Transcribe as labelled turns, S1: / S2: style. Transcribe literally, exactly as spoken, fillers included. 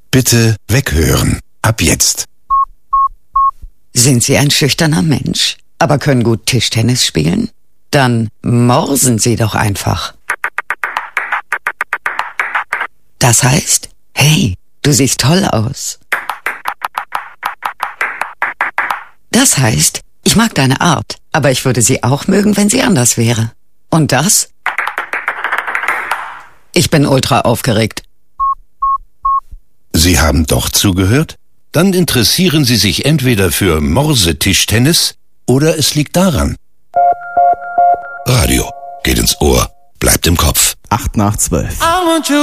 S1: Bitte weghören. Ab jetzt.
S2: Sind Sie ein schüchterner Mensch, aber können gut Tischtennis spielen? Dann morsen Sie doch einfach. Das heißt, hey, du siehst toll aus. Das heißt, ich mag deine Art, aber ich würde sie auch mögen, wenn sie anders wäre. Und das? Ich bin ultra aufgeregt.
S1: Sie haben doch zugehört? Dann interessieren Sie sich entweder für Morsetischtennis oder es liegt daran. Radio geht ins Ohr, bleibt im Kopf.
S3: Acht nach zwölf.